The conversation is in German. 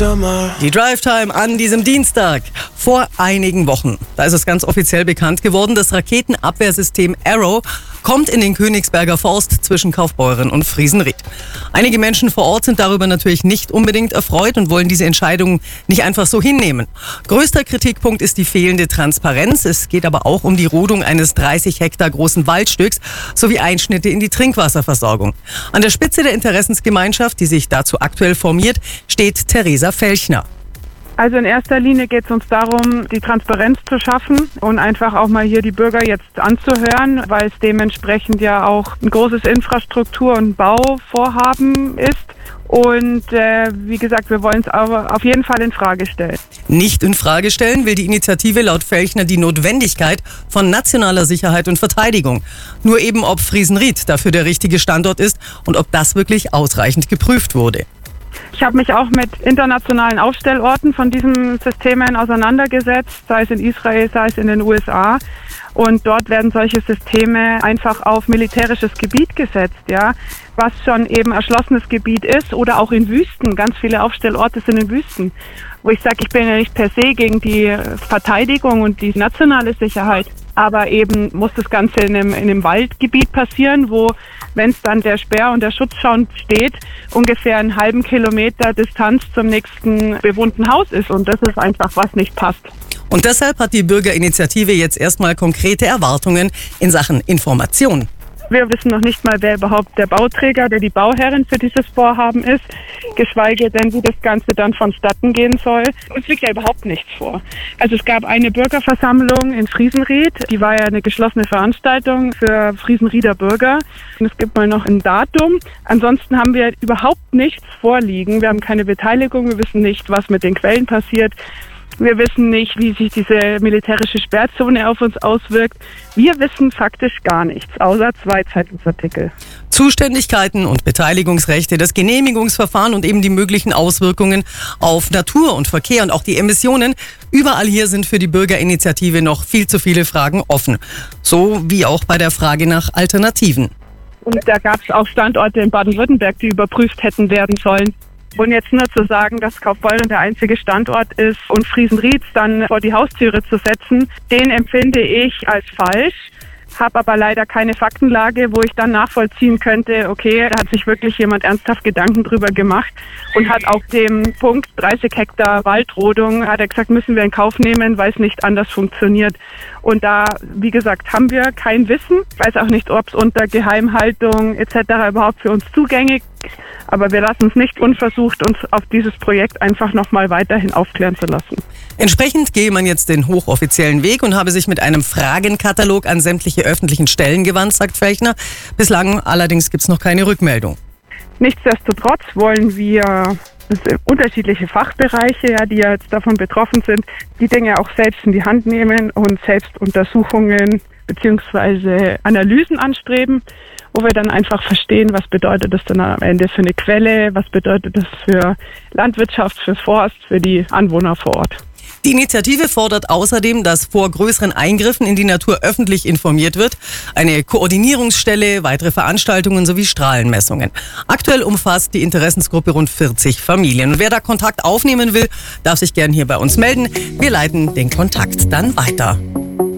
Die Drive-Time an diesem Dienstag. Vor einigen Wochen, da ist es ganz offiziell bekannt geworden, das Raketenabwehrsystem Arrow kommt in den Königsberger Forst zwischen Kaufbeuren und Friesenried. Einige Menschen vor Ort sind darüber natürlich nicht unbedingt erfreut und wollen diese Entscheidung nicht einfach so hinnehmen. Größter Kritikpunkt ist die fehlende Transparenz. Es geht aber auch um die Rodung eines 30 Hektar großen Waldstücks sowie Einschnitte in die Trinkwasserversorgung. An der Spitze der Interessensgemeinschaft, die sich dazu aktuell formiert, steht Theresa Felchner. Also in erster Linie geht es uns darum, die Transparenz zu schaffen und einfach auch mal hier die Bürger jetzt anzuhören, weil es dementsprechend ja auch ein großes Infrastruktur- und Bauvorhaben ist. Und wie gesagt, wir wollen es aber auf jeden Fall in Frage stellen. Nicht in Frage stellen will die Initiative laut Felchner die Notwendigkeit von nationaler Sicherheit und Verteidigung. Nur eben, ob Friesenried dafür der richtige Standort ist und ob das wirklich ausreichend geprüft wurde. Ich habe mich auch mit internationalen Aufstellorten von diesen Systemen auseinandergesetzt, sei es in Israel, sei es in den USA. Und dort werden solche Systeme einfach auf militärisches Gebiet gesetzt, ja, was schon eben erschlossenes Gebiet ist oder auch in Wüsten. Ganz viele Aufstellorte sind in Wüsten, wo ich sage, ich bin ja nicht per se gegen die Verteidigung und die nationale Sicherheit, aber eben muss das Ganze in einem Waldgebiet passieren, wo, wenn es dann der Sperr- und der Schutzzaun steht, ungefähr einen halben Kilometer Distanz zum nächsten bewohnten Haus ist. Und das ist einfach, was nicht passt. Und deshalb hat die Bürgerinitiative jetzt erstmal konkrete Erwartungen in Sachen Information. Wir wissen noch nicht mal, wer überhaupt der Bauträger oder die Bauherrin für dieses Vorhaben ist, geschweige denn, wie das Ganze dann vonstatten gehen soll. Uns liegt ja überhaupt nichts vor. Also es gab eine Bürgerversammlung in Friesenried, die war ja eine geschlossene Veranstaltung für Friesenrieder Bürger. Und es gibt mal noch ein Datum. Ansonsten haben wir überhaupt nichts vorliegen. Wir haben keine Beteiligung, wir wissen nicht, was mit den Quellen passiert. Wir wissen nicht, wie sich diese militärische Sperrzone auf uns auswirkt. Wir wissen faktisch gar nichts, außer 2 Zeitungsartikel. Zuständigkeiten und Beteiligungsrechte, das Genehmigungsverfahren und eben die möglichen Auswirkungen auf Natur und Verkehr und auch die Emissionen. Überall hier sind für die Bürgerinitiative noch viel zu viele Fragen offen. So wie auch bei der Frage nach Alternativen. Und da gab es auch Standorte in Baden-Württemberg, die überprüft hätten werden sollen. Und jetzt nur zu sagen, dass Kaufbeuren der einzige Standort ist und Friesenried dann vor die Haustüre zu setzen, den empfinde ich als falsch, habe aber leider keine Faktenlage, wo ich dann nachvollziehen könnte, okay, da hat sich wirklich jemand ernsthaft Gedanken drüber gemacht und hat auch dem Punkt 30 Hektar Waldrodung, hat er gesagt, müssen wir in Kauf nehmen, weil es nicht anders funktioniert. Und da, wie gesagt, haben wir kein Wissen, ich weiß auch nicht, ob es unter Geheimhaltung etc. überhaupt für uns zugänglich ist. Aber wir lassen es nicht unversucht, uns auf dieses Projekt einfach nochmal weiterhin aufklären zu lassen. Entsprechend gehe man jetzt den hochoffiziellen Weg und habe sich mit einem Fragenkatalog an sämtliche öffentlichen Stellen gewandt, sagt Felchner. Bislang allerdings gibt es noch keine Rückmeldung. Nichtsdestotrotz wollen wir unterschiedliche Fachbereiche, ja, die jetzt davon betroffen sind, die Dinge auch selbst in die Hand nehmen und selbst Untersuchungen bzw. Analysen anstreben, wo wir dann einfach verstehen, was bedeutet das dann am Ende für eine Quelle, was bedeutet das für Landwirtschaft, für Forst, für die Anwohner vor Ort. Die Initiative fordert außerdem, dass vor größeren Eingriffen in die Natur öffentlich informiert wird, eine Koordinierungsstelle, weitere Veranstaltungen sowie Strahlenmessungen. Aktuell umfasst die Interessensgruppe rund 40 Familien. Und wer da Kontakt aufnehmen will, darf sich gern hier bei uns melden. Wir leiten den Kontakt dann weiter.